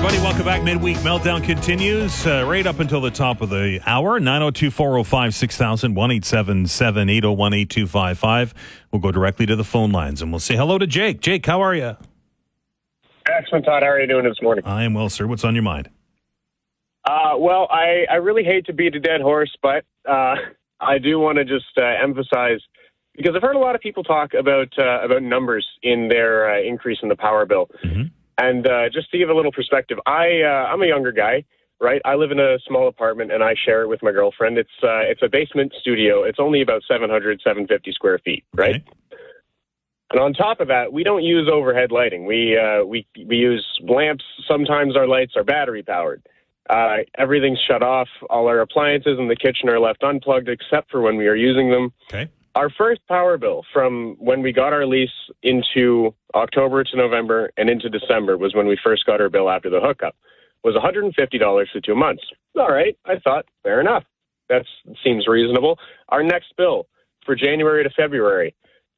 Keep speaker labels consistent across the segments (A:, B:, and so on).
A: everybody. Welcome back. Midweek Meltdown continues right up until the top of the hour. 902-405-6000, 1-877-801-8255. We'll go directly to the phone lines, and we'll say hello to Jake. Jake, how are you?
B: Excellent, Todd. How are you doing this morning?
A: I am well, sir. What's on your mind?
B: Well, I really hate to beat a dead horse, but I do want to just emphasize, because I've heard a lot of people talk about numbers in their increase in the power bill.
A: Mm-hmm.
B: And just to give a little perspective, I'm a younger guy, right? I live in a small apartment, and I share it with my girlfriend. It's a basement studio. It's only about 750 square feet, right?
A: Okay.
B: And on top of that, we don't use overhead lighting. We use lamps. Sometimes our lights are battery powered. Everything's shut off. All our appliances in the kitchen are left unplugged except for when we are using them.
A: Okay.
B: Our first power bill from when we got our lease into October to November and into December was when we first got our bill after the hookup, was $150 for 2 months. All right, I thought, fair enough. That seems reasonable. Our next bill for January to February,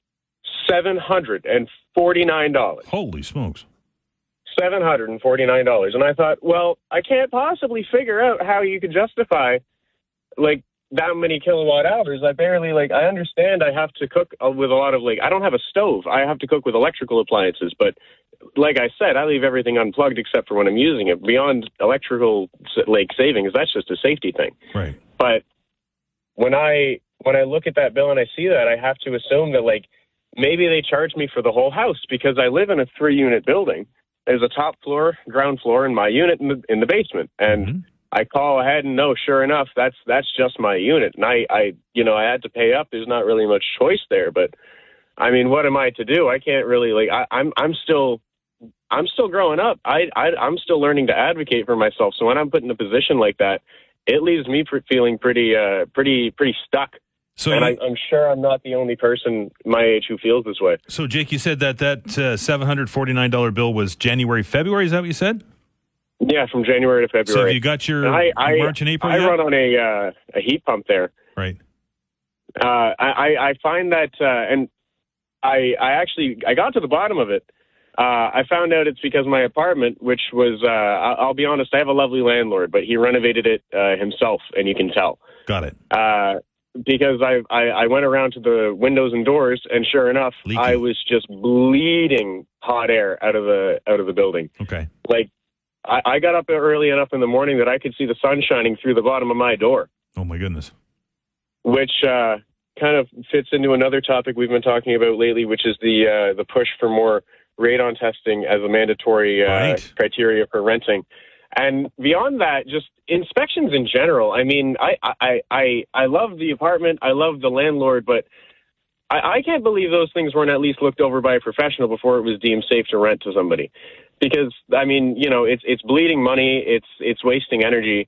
B: $749.
A: Holy smokes.
B: $749. And I thought, well, I can't possibly figure out how you could justify, like, that many kilowatt hours. I understand I have to cook with a lot of, I don't have a stove. I have to cook with electrical appliances. But like I said, I leave everything unplugged except for when I'm using it. Beyond electrical, savings, that's just a safety thing.
A: Right.
B: But when I look at that bill and I see that, I have to assume that, maybe they charge me for the whole house because I live in a 3-unit building. There's a top floor, ground floor, and my unit in the basement. And
A: Mm-hmm.
B: I call ahead and no, sure enough, that's just my unit. And I had to pay up. There's not really much choice there, but I mean, what am I to do? I can't really, I'm still growing up. I'm still learning to advocate for myself. So when I'm put in a position like that, it leaves me feeling pretty stuck.
A: So
B: and I'm sure I'm not the only person my age who feels this way.
A: So Jake, you said that $749 bill was January, February. Is that what you said?
B: Yeah, from January to February.
A: So have you got your March and April yet?
B: I run on a heat pump there.
A: Right.
B: I find that, and I got to the bottom of it. I found out it's because my apartment, which was, I'll be honest, I have a lovely landlord, but he renovated it himself, and you can tell.
A: Got it.
B: Because I went around to the windows and doors, and sure enough,
A: Leaking.
B: I was just bleeding hot air out of the building.
A: Okay.
B: I got up early enough in the morning that I could see the sun shining through the bottom of my door.
A: Oh, my goodness.
B: Which kind of fits into another topic we've been talking about lately, which is the push for more radon testing as a mandatory criteria for renting. And beyond that, just inspections in general. I mean, I love the apartment. I love the landlord, but I can't believe those things weren't at least looked over by a professional before it was deemed safe to rent to somebody. Because, I mean, it's bleeding money, it's wasting energy,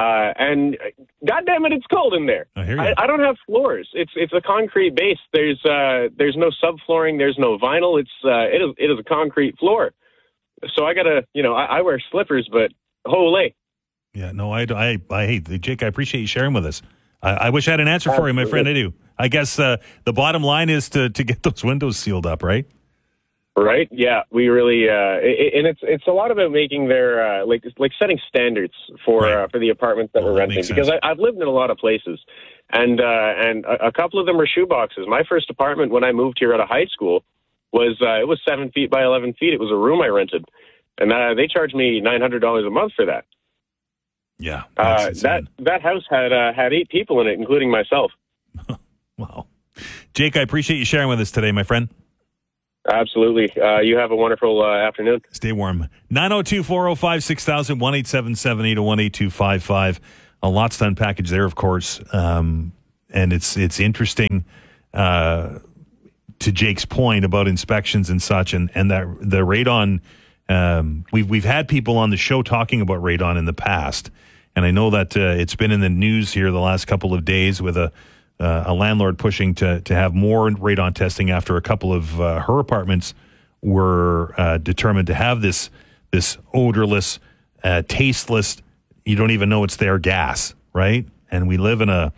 B: and goddamn it, it's cold in there.
A: I hear you.
B: I don't have floors. It's a concrete base. There's no subflooring. There's no vinyl. It is a concrete floor. So I gotta, I wear slippers, but holy.
A: Yeah, no, I hate Jake. I appreciate you sharing with us. I wish I had an answer for you, my friend. I do. I guess the bottom line is to get those windows sealed up, right?
B: Right. Yeah, we really, and it's a lot about making their like setting standards for the apartments that we're renting. Because I've lived in a lot of places, and a couple of them are shoeboxes. My first apartment when I moved here out of high school was it was 7 feet by 11 feet. It was a room I rented, and they charged me $900 a month for that.
A: Yeah,
B: that house had 8 people in it, including myself.
A: Wow, Jake, I appreciate you sharing with us today, my friend.
B: Absolutely. You have a wonderful afternoon.
A: Stay warm. 902-405-6000, 1-877-801-8255. A lots to unpackage there, of course. And it's interesting to Jake's point about inspections and such, and that the radon. We've had people on the show talking about radon in the past, and I know that it's been in the news here the last couple of days with a landlord pushing to have more radon testing after a couple of her apartments were determined to have this odorless, tasteless, you don't even know it's there gas, right? And we live on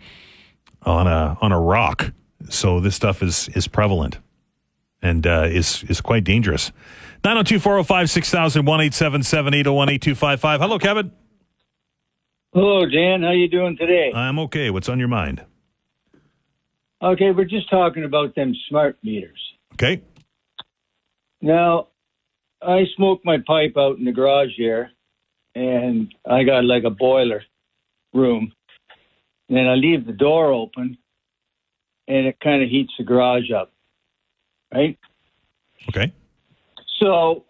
A: a rock, so this stuff is prevalent and is quite dangerous. 902-405-6000, 1-877-801-8255. Hello, Kevin.
C: Hello, Dan. How you doing today?
A: I'm okay. What's on your mind?
C: Okay, we're just talking about them smart meters.
A: Okay.
C: Now, I smoke my pipe out in the garage here, and I got like a boiler room. And then I leave the door open, and it kind of heats the garage up, right?
A: Okay.
C: So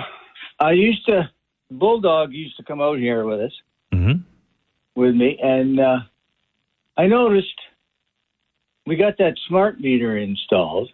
C: Bulldog used to come out here with us, with me, and I noticed we got that smart meter installed.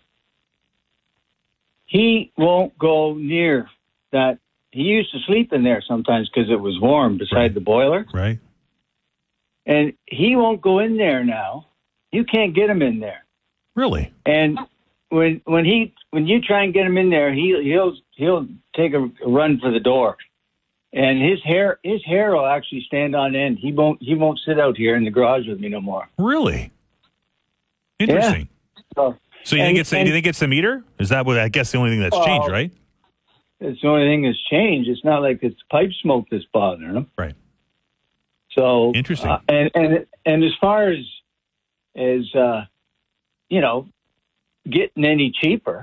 C: He won't go near that. He used to sleep in there sometimes because it was warm beside the boiler.
A: Right.
C: And he won't go in there now. You can't get him in there.
A: Really?
C: And when you try and get him in there, he'll take a run for the door. And his hair will actually stand on end. He won't sit out here in the garage with me no more.
A: Really? Interesting.
C: Yeah.
A: So you think it's the meter? Is that what? I guess the only thing that's changed, right?
C: It's the only thing that's changed. It's not like it's pipe smoke that's bothering him.
A: Right.
C: So
A: interesting.
C: And as far as getting any cheaper,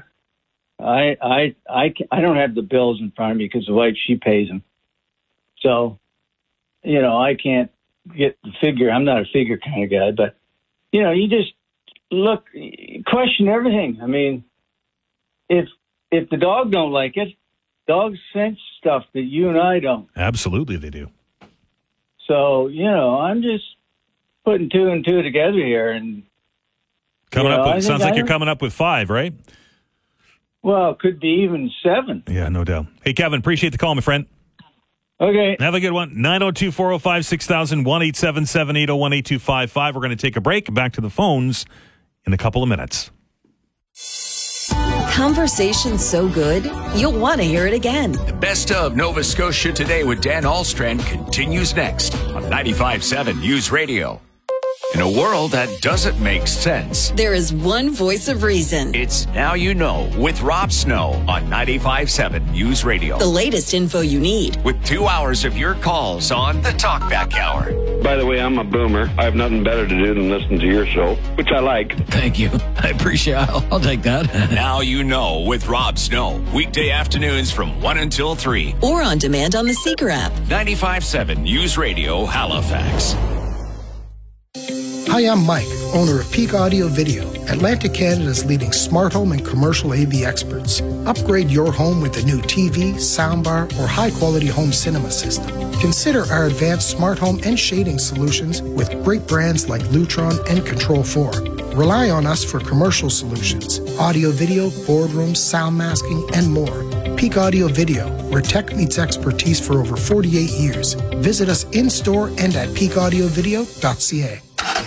C: I don't have the bills in front of me because the wife, she pays them. So, I can't get the figure. I'm not a figure kind of guy, but you just question everything. I mean, if the dog don't like it, dogs sense stuff that you and I don't.
A: Absolutely, they do.
C: So, I'm just putting two and two together here, and
A: sounds like you're coming up with 5, right?
C: Well, it could be even 7.
A: Yeah, no doubt. Hey, Kevin, appreciate the call, my friend.
C: Okay.
A: Have a good one. 902-405-6000, 1-877-801-8255. We're going to take a break. Back to the phones in a couple of minutes.
D: Conversation's so good, you'll want to hear it again.
E: The best of Nova Scotia Today with Dan Ahlstrand continues next on 95.7 News Radio. In a world that doesn't make sense,
D: there is one voice of reason.
E: It's Now You Know with Rob Snow on 95.7 News Radio.
D: The latest info you need.
E: With 2 hours of your calls on the Talkback Hour.
F: By the way, I'm a boomer. I have nothing better to do than listen to your show, which I like.
G: Thank you. I appreciate it. I'll take that.
E: Now You Know with Rob Snow. Weekday afternoons from 1 until 3.
D: Or on demand on the Seeker app.
E: 95.7 News Radio, Halifax.
H: Hi, I'm Mike, owner of Peak Audio Video, Atlantic Canada's leading smart home and commercial AV experts. Upgrade your home with a new TV, soundbar, or high-quality home cinema system. Consider our advanced smart home and shading solutions with great brands like Lutron and Control4. Rely on us for commercial solutions, audio, video, boardrooms, sound masking, and more. Peak Audio Video, where tech meets expertise for over 48 years. Visit us in-store and at peakaudiovideo.ca.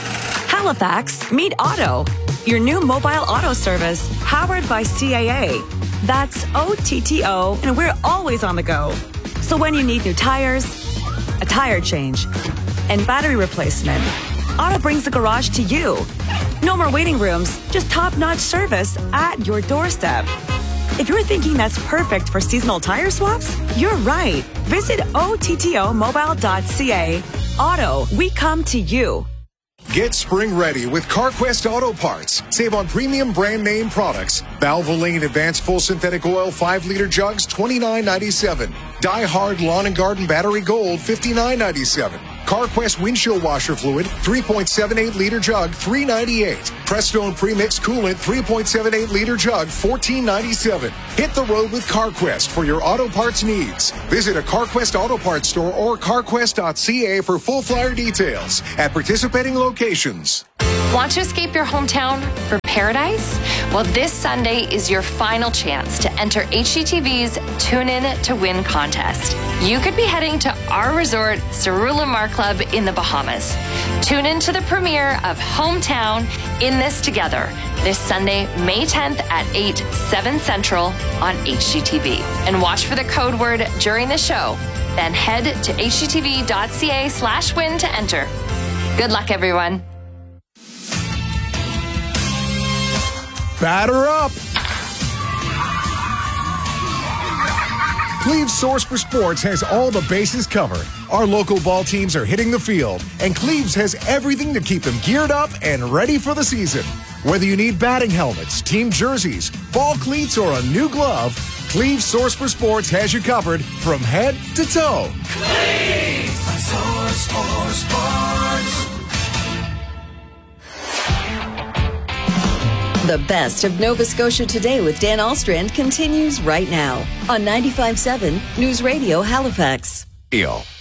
I: Halifax, meet Auto, your new mobile auto service powered by CAA. That's OTTO, and we're always on the go. So when you need new tires, a tire change, and battery replacement, Auto brings the garage to you. No more waiting rooms, just top-notch service at your doorstep. If you're thinking that's perfect for seasonal tire swaps, you're right. Visit OTTOmobile.ca. Auto, we come to you.
J: Get spring ready with CarQuest Auto Parts. Save on premium brand name products. Valvoline Advanced Full Synthetic Oil 5-liter jugs, $29.97. Die Hard Lawn and Garden Battery Gold, $59.97. CarQuest Windshield Washer Fluid, 3.78-liter jug, $3.98. Prestone Premix Coolant, 3.78-liter jug, $14.97. Hit the road with CarQuest for your auto parts needs. Visit a CarQuest Auto Parts store or carquest.ca for full flyer details at participating locations.
K: Want to escape your hometown for paradise? Well, this Sunday is your final chance to enter HGTV's Tune In to Win contest. You could be heading to our resort, Cerula Mar Club in the Bahamas. Tune in to the premiere of Hometown In This Together this Sunday, May 10th at 8, 7 Central on HGTV. And watch for the code word during the show. Then head to hgtv.ca/win to enter. Good luck, everyone.
J: Batter up! Cleve's Source for Sports has all the bases covered. Our local ball teams are hitting the field, and Cleve's has everything to keep them geared up and ready for the season. Whether you need batting helmets, team jerseys, ball cleats, or a new glove, Cleve's Source for Sports has you covered from head to toe.
L: Cleve's Source for Sports.
D: The best of Nova Scotia Today with Dan Alstrand continues right now on 95.7 News Radio Halifax.
E: Yo.